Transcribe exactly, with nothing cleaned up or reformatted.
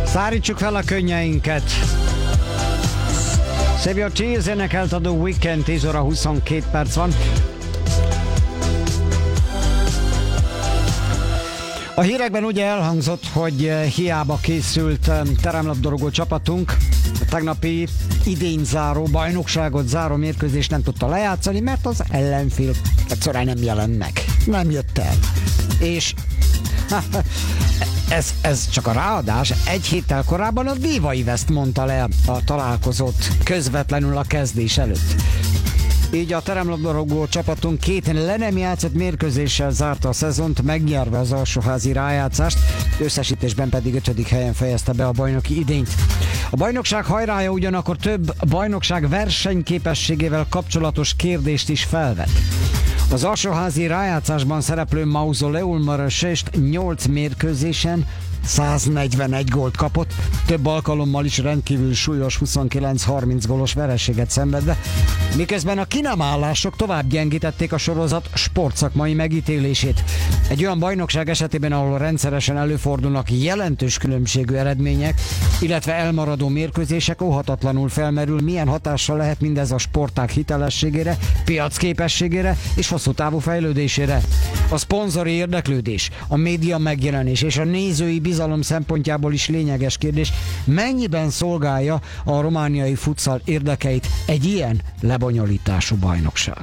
Szárítsuk fel a könnyeinket. Save Your Tears énekelt a The Weeknd, tíz óra huszonkét perc van. A hírekben ugye elhangzott, hogy hiába készült teremlabdarúgó csapatunk, a tegnapi idényzáró, bajnokságot záró mérkőzést nem tudta lejátszani, mert az ellenfél egyszerűen nem jelent meg. Nem jött el. És ez, ez csak a ráadás. Egy héttel korábban a Viva West mondta le a találkozót közvetlenül a kezdés előtt. Így a teremlabdarúgó csapatunk két le nem játszott mérkőzéssel zárta a szezont, megnyerve az alsóházi rájátszást, összesítésben pedig ötödik helyen fejezte be a bajnoki idényt. A bajnokság hajrája ugyanakkor több bajnokság versenyképességével kapcsolatos kérdést is felvet. Az alsóházi rájátszásban szereplő Mausoleum Marseille nyolc mérkőzésen száznegyvenegy gólt kapott, több alkalommal is rendkívül súlyos huszonkilenc harminc gólos vereséget szenvedve, miközben a kinemállások tovább gyengítették a sorozat sportszakmai megítélését. Egy olyan bajnokság esetében, ahol rendszeresen előfordulnak jelentős különbségű eredmények, illetve elmaradó mérkőzések, óhatatlanul felmerül, milyen hatással lehet mindez a sportág hitelességére, piacképességére és hosszú távú fejlődésére. A szponzori érdeklődés, a média megjelenés és a nézői bizalom szempontjából is lényeges kérdés, mennyiben szolgálja a romániai futsal érdekeit egy ilyen lebonyolítású bajnokság.